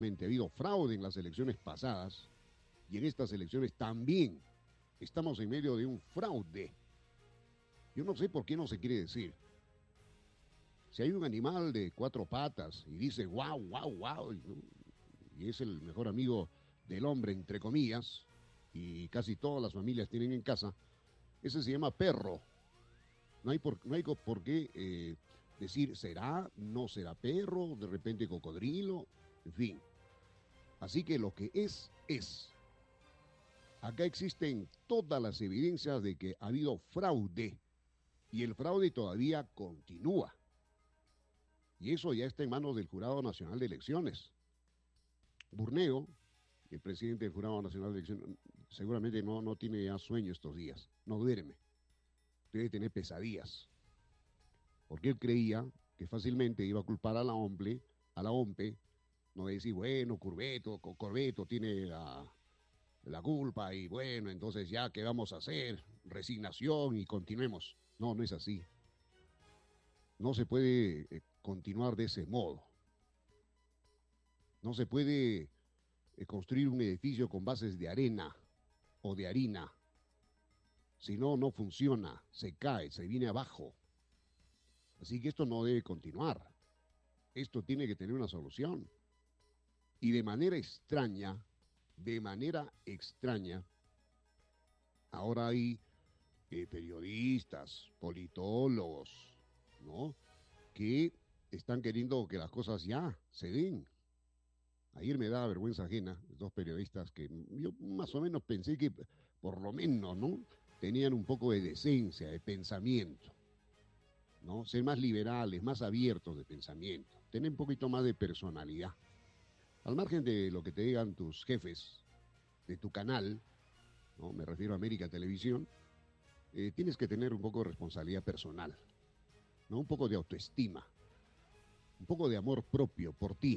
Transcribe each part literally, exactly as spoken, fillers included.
Ha habido fraude en las elecciones pasadas y en estas elecciones también estamos en medio de un fraude. Yo no sé por qué no se quiere decir. Si hay un animal de cuatro patas y dice guau, guau, guau, y es el mejor amigo del hombre, entre comillas, y casi todas las familias tienen en casa, ese se llama perro. No hay por, no hay por qué eh, decir será, no será perro, de repente cocodrilo, en fin. Así que lo que es, es. Acá existen todas las evidencias de que ha habido fraude y el fraude todavía continúa. Y eso ya está en manos del Jurado Nacional de Elecciones. Burneo, el presidente del Jurado Nacional de Elecciones, seguramente no, no tiene ya sueño estos días, no duerme, debe tener pesadillas, porque él creía que fácilmente iba a culpar a la OMPLE, a la OMPE, no decir, bueno, Curveto, Corbeto tiene la, la culpa y bueno, entonces ya, ¿qué vamos a hacer? Resignación y continuemos. No, no es así. No se puede eh, continuar de ese modo. No se puede eh, construir un edificio con bases de arena o de harina. Si no, no funciona, se cae, se viene abajo. Así que esto no debe continuar. Esto tiene que tener una solución. Y de manera extraña, de manera extraña, ahora hay eh, periodistas, politólogos, ¿no?, que están queriendo que las cosas ya se den. Ayer me daba vergüenza ajena, dos periodistas que yo más o menos pensé que por lo menos, ¿no?, tenían un poco de decencia, de pensamiento, ¿no? Ser más liberales, más abiertos de pensamiento, tener un poquito más de personalidad. Al margen de lo que te digan tus jefes de tu canal, ¿no?, me refiero a América Televisión, eh, tienes que tener un poco de responsabilidad personal, ¿no?, un poco de autoestima, un poco de amor propio por ti.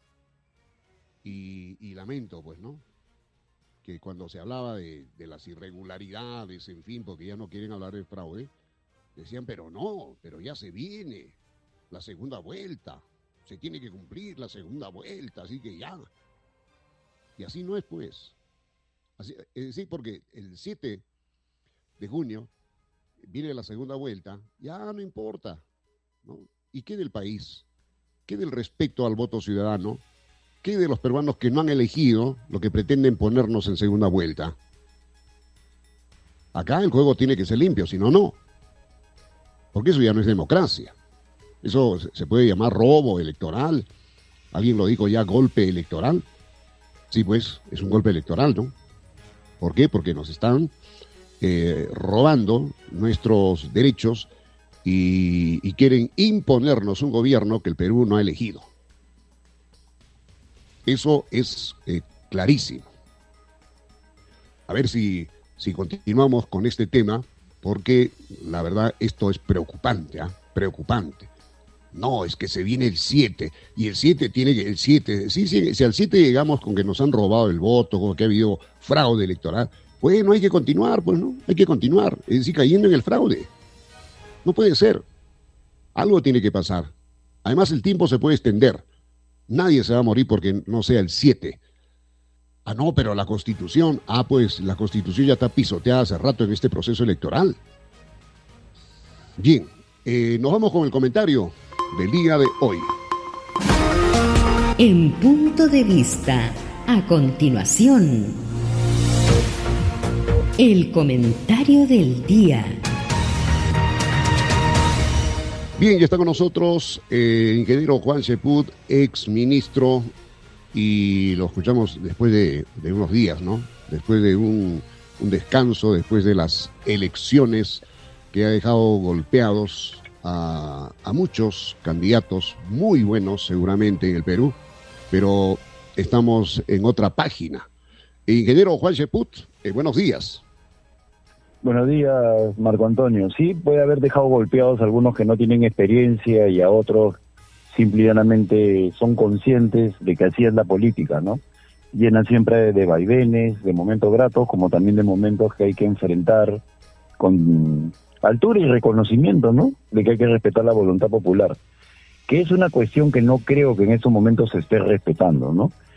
Y, y lamento, pues, ¿no?, que cuando se hablaba de, de las irregularidades, en fin, porque ya no quieren hablar de fraude, decían, pero no, pero ya se viene la segunda vuelta, se tiene que cumplir la segunda vuelta, así que ya. Y así no es, pues. Así, es decir, porque el siete de junio viene la segunda vuelta, ya no importa, ¿no? ¿Y qué del país? ¿Qué del respeto al voto ciudadano? ¿Qué de los peruanos que no han elegido lo que pretenden ponernos en segunda vuelta? Acá el juego tiene que ser limpio, si no, no. Porque eso ya no es democracia. Eso se puede llamar robo electoral. Alguien lo dijo ya, golpe electoral. Sí, pues, es un golpe electoral, ¿no? ¿Por qué? Porque nos están eh, robando nuestros derechos y, y quieren imponernos un gobierno que el Perú no ha elegido. Eso es eh, clarísimo. A ver si, si continuamos con este tema, porque la verdad esto es preocupante, ¿eh? Preocupante. No, es que se viene el siete, y el siete tiene que, el siete, sí, sí, si al siete llegamos con que nos han robado el voto, con que ha habido fraude electoral, bueno, hay que continuar, pues, ¿no? Hay que continuar, es decir, cayendo en el fraude. No puede ser. Algo tiene que pasar. Además, el tiempo se puede extender. Nadie se va a morir porque no sea el siete. Ah, no, pero la Constitución, ah, pues, la Constitución ya está pisoteada hace rato en este proceso electoral. Bien, eh, nos vamos con el comentario del día de hoy. En Punto de Vista, a continuación, el comentario del día. Bien, ya está con nosotros el eh, ingeniero Juan Cheput, ex ministro, y lo escuchamos después de, de unos días, ¿no? Después de un, un descanso, después de las elecciones que ha dejado golpeados A, a muchos candidatos muy buenos seguramente en el Perú, pero estamos en otra página. Ingeniero Juan Cheput, eh, buenos días. Buenos días, Marco Antonio. Sí, puede haber dejado golpeados a algunos que no tienen experiencia y a otros simplemente son conscientes de que así es la política, ¿no? Llenan siempre de, de vaivenes, de momentos gratos, como también de momentos que hay que enfrentar con altura y reconocimiento, ¿no?, de que hay que respetar la voluntad popular, que es una cuestión que no creo que en estos momentos se esté respetando, ¿no?